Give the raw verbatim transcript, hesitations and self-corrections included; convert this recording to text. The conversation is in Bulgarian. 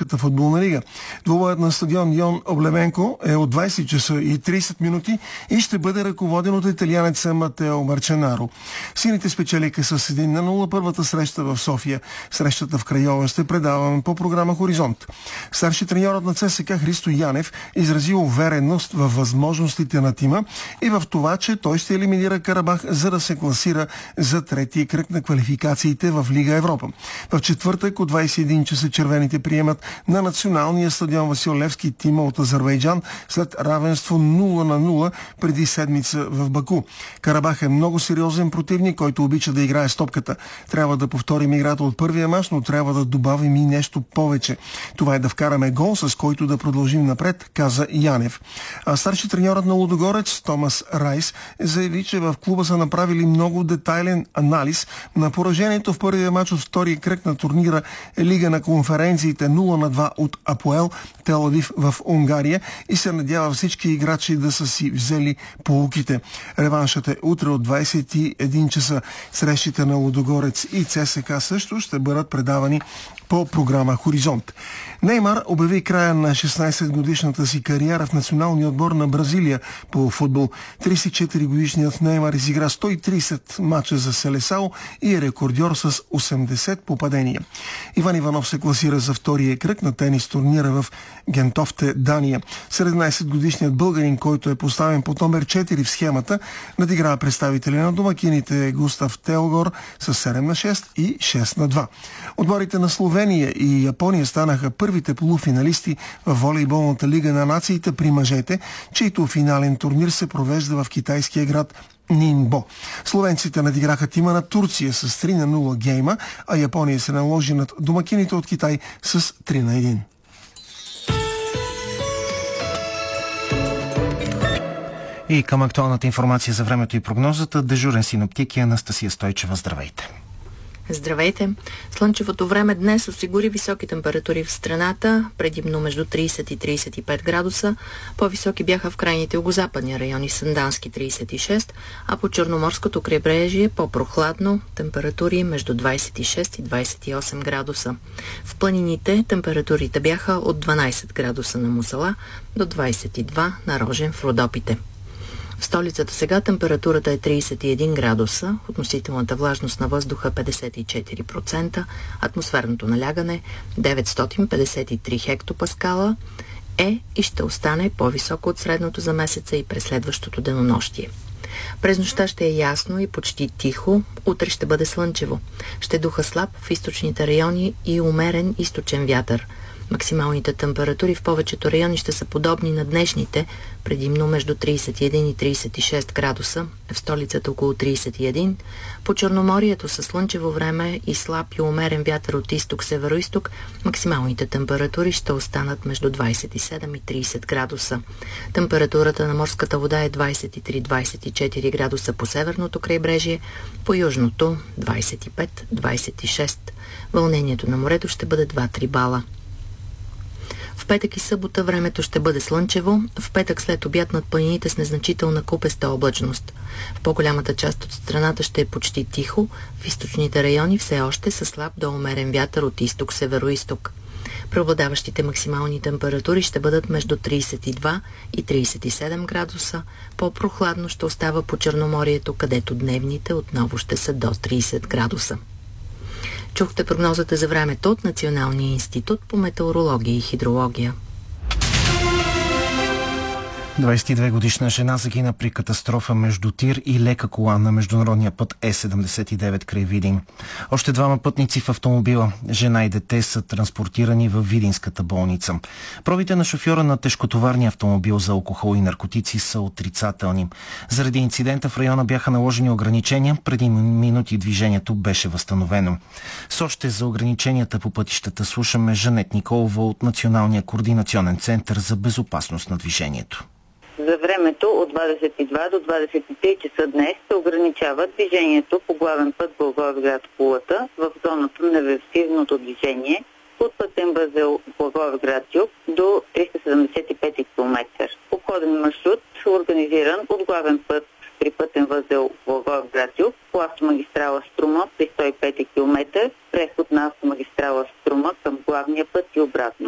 Турската футболна лига. Двобоят на стадион Йон Облеменко е от двайсет часа и трийсет минути и ще бъде ръководен от италианеца Матео Марченаро. Сините спечелиха с един на нула първата среща в София. Срещата в Крайова ще предаваме по програма Хоризонт. Старши треньорът на ЦСКА Христо Янев изрази увереност във възможностите на тима и в това, че той ще елиминира Карабах, за да се класира за третия кръг на квалификациите в Лига Европа. В четвъртък от двайсет и един часа червените приемат на националния стадион Васил Левски тима от Азербайджан след равенство нула на нула преди седмица в Баку. Карабах е много сериозен противник, който обича да играе с топката. Трябва да повторим играта от първия мач, но трябва да добавим и нещо повече. Това е да вкараме гол, с който да продължим напред, каза Янев. А старши треньорът на Лудогорец Томас Райс заяви, че в клуба са направили много детайлен анализ на поражението в първия мач от втория кръг на турнира Лига на конференциите нула на два от Апоел Тел Авив в Унгария и се надява всички играчи да са си взели поуките. Реваншът е утре от двайсет и един часа. Срещите на Лудогорец и ЦСКА също ще бъдат предавани по програма Хоризонт. Неймар обяви края на шестнайсетгодишната си кариера в националния отбор на Бразилия по футбол. трийсет и четири годишният Неймар изигра сто и трийсет мача за Селесао и е рекордьор с осемдесет попадения. Иван Иванов се класира за втория кръг на тенис турнира в Гентофте, Дания. седемнайсетгодишният българин, който е поставен под номер четири в схемата, надигра представители на домакините Густав Телгор с седем на шест и шест на два. Отборите на Словения и Япония станаха първите полуфиналисти в волейболната лига на нациите при мъжете, чийто финален турнир се провежда в китайския град Нинбо. Словенците надиграха тима на Турция с три на нула гейма, а Япония се наложи над домакините от Китай с три на един. И към актуалната информация за времето и прогнозата, дежурен синоптик е Анастасия Стойчева. Здравейте! Здравейте! Слънчевото време днес осигури високи температури в страната, предимно между трийсет и трийсет и пет градуса. По-високи бяха в крайните югозападни райони Сандански трийсет и шест, а по Черноморското крайбрежие по-прохладно, температури между двайсет и шест и двайсет и осем градуса. В планините температурите бяха от дванайсет градуса на Мусала до двайсет и два на Рожен в Родопите. В столицата сега температурата е трийсет и един градуса, относителната влажност на въздуха петдесет и четири процента, атмосферното налягане деветстотин петдесет и три хектопаскала е и ще остане по-високо от средното за месеца и през следващото денонощие. През нощта ще е ясно и почти тихо, утре ще бъде слънчево. Ще духа слаб в източните райони и умерен източен вятър. Максималните температури в повечето райони ще са подобни на днешните, предимно между трийсет и един и трийсет и шест градуса, в столицата около трийсет и един, по Черноморието със слънчево време и слаб и умерен вятър от изток-североизток, максималните температури ще останат между двайсет и седем и трийсет градуса. Температурата на морската вода е двайсет и три до двайсет и четири градуса по северното крайбрежие, по южното двайсет и пет до двайсет и шест. Вълнението на морето ще бъде два-три бала. В петък и събота времето ще бъде слънчево, в петък след обяд над планините с незначителна купеста облачност. В по-голямата част от страната ще е почти тихо, в източните райони все още са слаб до умерен вятър от изток-североизток. Преобладаващите максимални температури ще бъдат между трийсет и два и трийсет и седем градуса, по-прохладно ще остава по Черноморието, където дневните отново ще са до трийсет градуса. Чухте прогнозата за времето от Националния институт по метеорология и хидрология. двайсет и две годишна жена загина при катастрофа между тир и лека кола на международния път Е седемдесет и девет край Видин. Още двама пътници в автомобила, жена и дете, са транспортирани в Видинската болница. Пробите на шофьора на тежкотоварния автомобил за алкохол и наркотици са отрицателни. Заради инцидента в района бяха наложени ограничения, преди минути движението беше възстановено. С още за ограниченията по пътищата слушаме Жанет Николова от Националния координационен център за безопасност на движението. За времето от двадесет и два до двадесет и три часа днес се ограничава движението по главен път Благоевград-Кулата в зоната на реверсивното движение от пътен възел Благоевград-Юг до триста седемдесет и пети километър. Обходен маршрут, организиран от главен път при пътен възел Благоевград-Юг по автомагистрала Струма при сто и пети километър, преход на автомагистрала Струма към главния път и обратно.